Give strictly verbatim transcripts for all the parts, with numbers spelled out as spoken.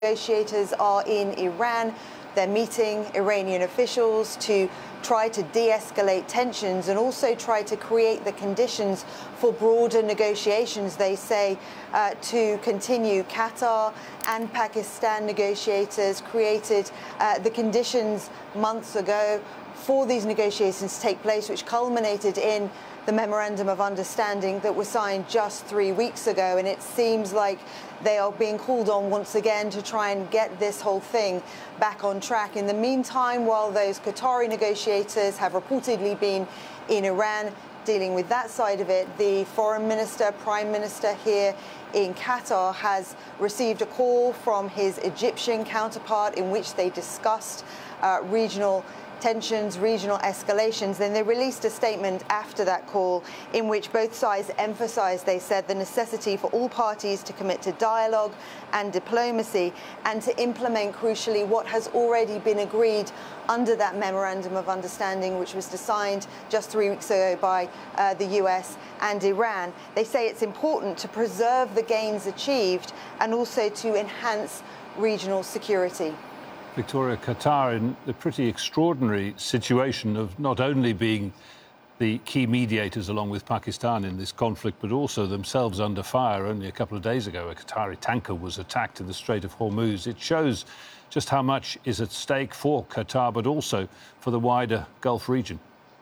Negotiators are in Iran. They're meeting Iranian officials to try to de-escalate tensions and also try to create the conditions for broader negotiations, they say, uh, to continue. Qatar and Pakistan negotiators created uh, the conditions months ago for these negotiations to take place, which culminated in the Memorandum of Understanding that was signed just three weeks ago. And it seems like they are being called on once again to try and get this whole thing back on track. In the meantime, while those Qatari negotiators have reportedly been in Iran dealing with that side of it, the foreign minister, prime minister here in Qatar has received a call from his Egyptian counterpart in which they discussed uh, regional tensions, regional escalations. Then they released a statement after that call in which both sides emphasized, they said, the necessity for all parties to commit to dialogue and diplomacy and to implement, crucially, what has already been agreed under that Memorandum of Understanding, which was signed just three weeks ago by uh, the U S and Iran. They say it's important to preserve the gains achieved and also to enhance regional security. Victoria, Qatar in the pretty extraordinary situation of not only being the key mediators along with Pakistan in this conflict, but also themselves under fire. Only a couple of days ago, a Qatari tanker was attacked in the Strait of Hormuz. It shows just how much is at stake for Qatar, but also for the wider Gulf region.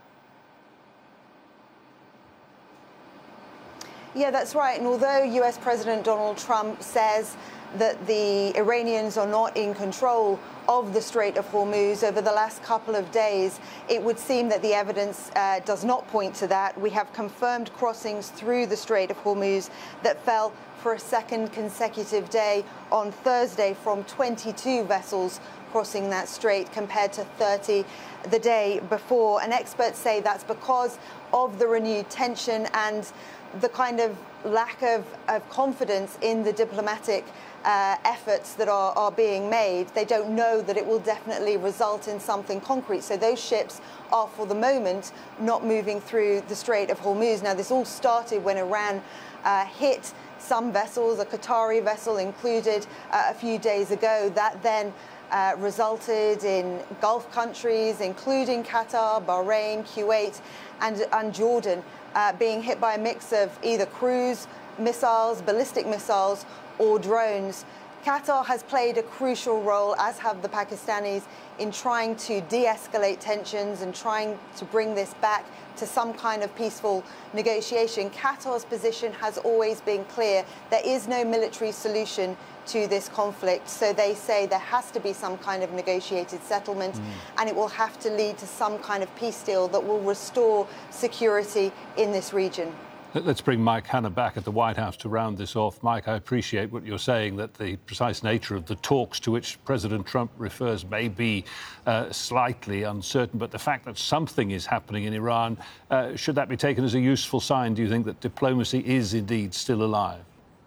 Yeah, that's right. And although U S President Donald Trump says that the Iranians are not in control of the Strait of Hormuz, over the last couple of days, it would seem that the evidence uh, does not point to that. We have confirmed crossings through the Strait of Hormuz that fell for a second consecutive day on Thursday from twenty-two vessels crossing that strait compared to thirty the day before. And experts say that's because of the renewed tension and the kind of lack of, of confidence in the diplomatic uh, efforts that are, are being made. They don't know that it will definitely result in something concrete. So those ships are, for the moment, not moving through the Strait of Hormuz. Now, this all started when Iran uh, hit some vessels, a Qatari vessel included, uh, a few days ago. That then uh, resulted in Gulf countries, including Qatar, Bahrain, Kuwait, and, and Jordan, Uh, being hit by a mix of either cruise missiles, ballistic missiles, or drones. Qatar has played a crucial role, as have the Pakistanis, in trying to de-escalate tensions and trying to bring this back to some kind of peaceful negotiation. Qatar's position has always been clear. There is no military solution to this conflict. So they say there has to be some kind of negotiated settlement, mm. and it will have to lead to some kind of peace deal that will restore security in this region. Let's bring Mike Hanna back at the White House to round this off. Mike, I appreciate what you're saying, that the precise nature of the talks to which President Trump refers may be uh, slightly uncertain, but the fact that something is happening in Iran, uh, should that be taken as a useful sign, do you think, that diplomacy is indeed still alive?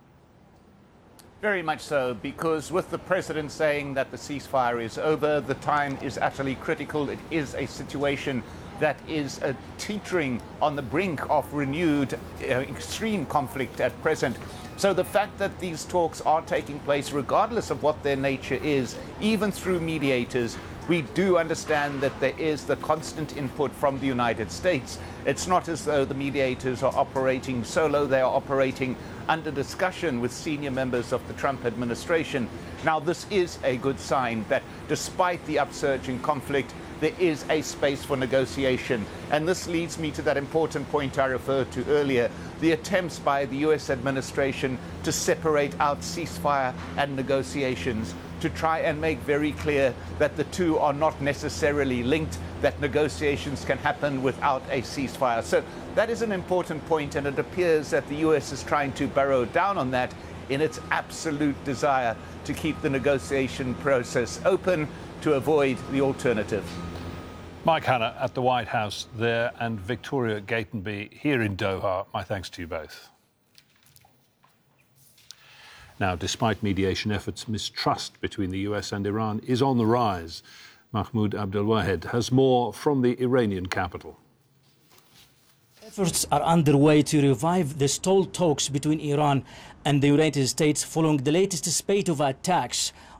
Very much so, because with the president saying that the ceasefire is over, the time is utterly critical. It is a situation that is uh, teetering on the brink of renewed uh, extreme conflict at present. So the fact that these talks are taking place, regardless of what their nature is, even through mediators, we do understand that there is the constant input from the United States. It's not as though the mediators are operating solo, they are operating under discussion with senior members of the Trump administration. Now, this is a good sign that despite the upsurge in conflict, there is a space for negotiation. And this leads me to that important point I referred to earlier, the attempts by the U S administration to separate out ceasefire and negotiations, to try and make very clear that the two are not necessarily linked, that negotiations can happen without a ceasefire. So that is an important point, and it appears that the U S is trying to burrow down on that in its absolute desire to keep the negotiation process open, to avoid the alternative. Mike Hanna at the White House there, and Victoria Gatenby here in Doha. My thanks to you both. Now, despite mediation efforts, mistrust between the U S and Iran is on the rise. Mahmoud Abdelwahed has more from the Iranian capital. Efforts are underway to revive the stalled talks between Iran and the United States following the latest spate of attacks